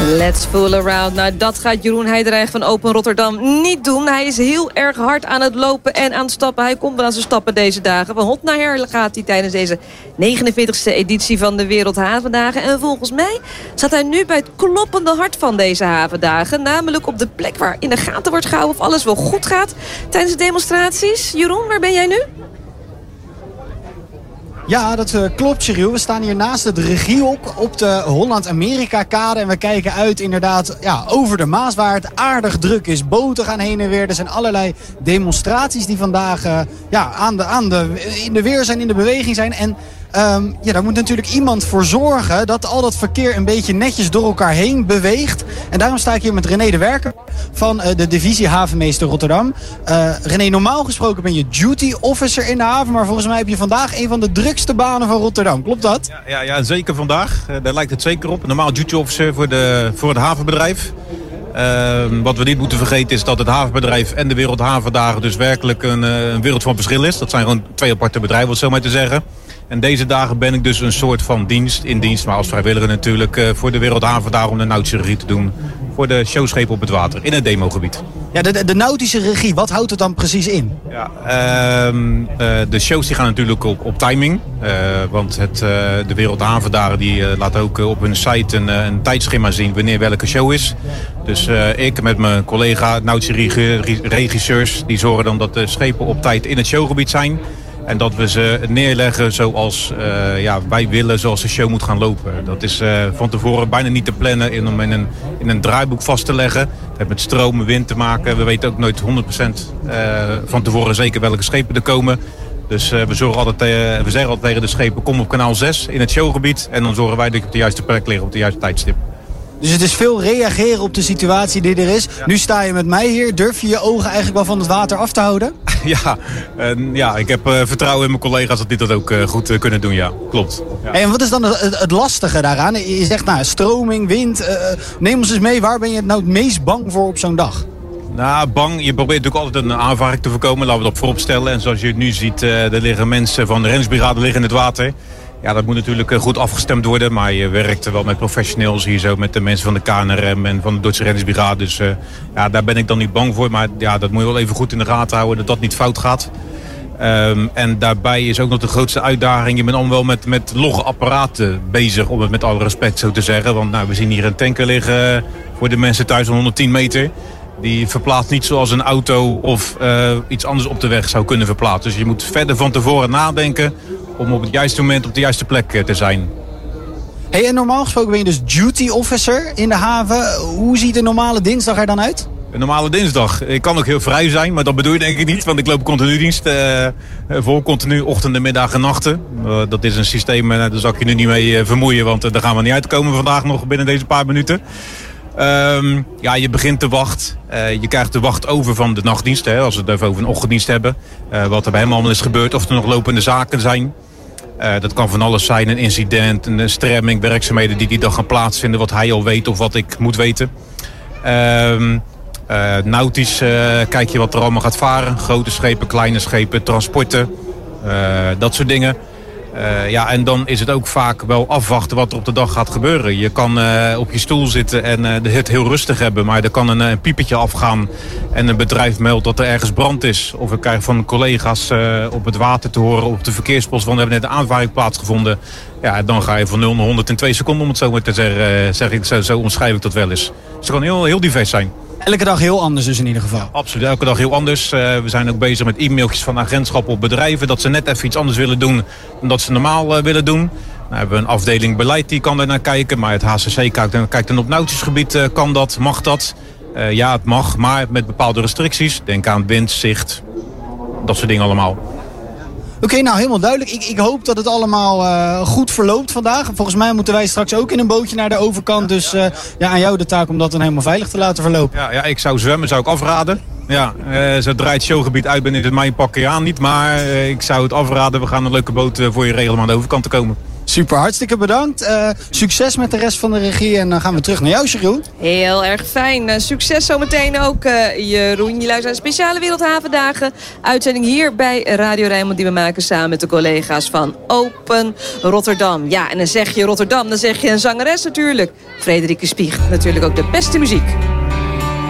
Let's fool around. Nou, dat gaat Jeroen Heidreich van Open Rotterdam niet doen. Hij is heel erg hard aan het lopen en aan het stappen. Hij komt wel aan zijn stappen deze dagen. Van hot naar her gaat hij tijdens deze 49e editie van de Wereldhavendagen. En volgens mij staat hij nu bij het kloppende hart van deze havendagen. Namelijk op de plek waar in de gaten wordt gehouden of alles wel goed gaat tijdens de demonstraties. Jeroen, waar ben jij nu? Ja, dat klopt, Cheryl. We staan hier naast het regiehok op de Holland-Amerika-kade. En we kijken uit inderdaad over de Maas, waar het aardig druk is. Boten gaan heen en weer. Er zijn allerlei demonstraties die vandaag in de weer zijn, in de beweging zijn. En daar moet natuurlijk iemand voor zorgen dat al dat verkeer een beetje netjes door elkaar heen beweegt. En daarom sta ik hier met René de Werker van de divisie Havenmeester Rotterdam. René, normaal gesproken ben je duty officer in de haven, maar volgens mij heb je vandaag een van de drukste banen van Rotterdam. Klopt dat? Ja, zeker vandaag. Daar lijkt het zeker op. Normaal duty officer voor het havenbedrijf. Wat we niet moeten vergeten is dat het havenbedrijf en de Wereldhavendagen dus werkelijk een wereld van verschil is. Dat zijn gewoon twee aparte bedrijven, om het zo maar te zeggen. En deze dagen ben ik dus een soort van in dienst, maar als vrijwilliger natuurlijk voor de Wereldhavendagen om de nautische regie te doen. Voor de showschepen op het water, in het demogebied. Ja, de nautische regie, wat houdt het dan precies in? Ja, de shows die gaan natuurlijk op timing. Want de Wereldhavendagen die laat ook op hun site een tijdschema zien wanneer welke show is. Dus ik met mijn collega nautische regisseurs, die zorgen dan dat de schepen op tijd in het showgebied zijn. En dat we ze neerleggen zoals wij willen, zoals de show moet gaan lopen. Dat is van tevoren bijna niet te plannen om in een draaiboek vast te leggen. Het heeft met stroom en wind te maken. We weten ook nooit 100% van tevoren zeker welke schepen er komen. Dus we zeggen altijd tegen de schepen, kom op kanaal 6 in het showgebied. En dan zorgen wij dat je op de juiste plek ligt, op de juiste tijdstip. Dus het is veel reageren op de situatie die er is. Ja. Nu sta je met mij hier. Durf je je ogen eigenlijk wel van het water af te houden? Ja, ik heb vertrouwen in mijn collega's dat die dat ook goed kunnen doen, ja. Klopt. Ja. Hey, en wat is dan het lastige daaraan? Je zegt, stroming, wind. Neem ons eens mee, waar ben je nou het meest bang voor op zo'n dag? Nou, bang. Je probeert natuurlijk altijd een aanvaring te voorkomen. Laten we dat voorop stellen. En zoals je het nu ziet, er liggen mensen van de reddingsbrigade liggen in het water. Ja, dat moet natuurlijk goed afgestemd worden. Maar je werkt wel met professionals hier zo. Met de mensen van de KNRM en van de Duitse reddingsbrigade. Dus daar ben ik dan niet bang voor. Maar ja, dat moet je wel even goed in de gaten houden. Dat dat niet fout gaat. En daarbij is ook nog de grootste uitdaging. Je bent allemaal wel met logge apparaten bezig. Om het met alle respect zo te zeggen. Want we zien hier een tanker liggen voor de mensen thuis van 110 meter. Die verplaatst niet zoals een auto of iets anders op de weg zou kunnen verplaatsen. Dus je moet verder van tevoren nadenken om op het juiste moment op de juiste plek te zijn. Hey, en normaal gesproken ben je dus duty officer in de haven. Hoe ziet een normale dinsdag er dan uit? Een normale dinsdag. Ik kan ook heel vrij zijn, maar dat bedoel je denk ik niet. Want ik loop continu dienst. Vol continu ochtenden, middagen en nachten. Dat is een systeem, daar zal ik je nu niet mee vermoeien. Want daar gaan we niet uitkomen vandaag nog binnen deze paar minuten. Je begint de wacht. Je krijgt de wacht over van de nachtdienst. Hè, als we het even over een ochtenddienst hebben. Wat er bij hem allemaal is gebeurd. Of er nog lopende zaken zijn. Dat kan van alles zijn. Een incident, een stremming, werkzaamheden die dag gaan plaatsvinden. Wat hij al weet of wat ik moet weten. Nautisch kijk je wat er allemaal gaat varen. Grote schepen, kleine schepen, transporten. Dat soort dingen. En dan is het ook vaak wel afwachten wat er op de dag gaat gebeuren. Je kan op je stoel zitten en het heel rustig hebben. Maar er kan een piepetje afgaan en een bedrijf meldt dat er ergens brand is. Of ik krijg van collega's op het water te horen op de verkeerspost. Want we hebben net een aanvaring plaatsgevonden. Ja, dan ga je van 0 naar 100 in 2 seconden om het zo maar te zeggen. Zo omschrijf ik dat wel eens. Het kan heel divers zijn. Elke dag heel anders dus in ieder geval. Ja, absoluut, elke dag heel anders. We zijn ook bezig met e-mailtjes van agentschappen op bedrijven. Dat ze net even iets anders willen doen dan dat ze normaal willen doen. Nou, hebben we een afdeling beleid die kan daar naar kijken. Maar het HCC kijkt dan op nautisch gebied. Kan dat, mag dat? Ja, het mag, maar met bepaalde restricties. Denk aan wind, zicht, dat soort dingen allemaal. Oké, nou helemaal duidelijk. Ik hoop dat het allemaal goed verloopt vandaag. Volgens mij moeten wij straks ook in een bootje naar de overkant. Dus aan jou de taak om dat dan helemaal veilig te laten verlopen. Ja, ik zou zwemmen, zou ik afraden. Ja, zodra het showgebied uit is het mijn pakje aan niet. Maar ik zou het afraden. We gaan een leuke boot voor je regelen om aan de overkant te komen. Super, hartstikke bedankt. Succes met de rest van de regie en dan gaan we terug naar jou, Jeroen. Heel erg fijn. Succes zometeen ook, Jeroen. Je luistert naar de speciale Wereldhavendagen. Uitzending hier bij Radio Rijnmond die we maken samen met de collega's van Open Rotterdam. Ja, en dan zeg je Rotterdam, dan zeg je een zangeres natuurlijk. Frederike Spieg, natuurlijk ook de beste muziek.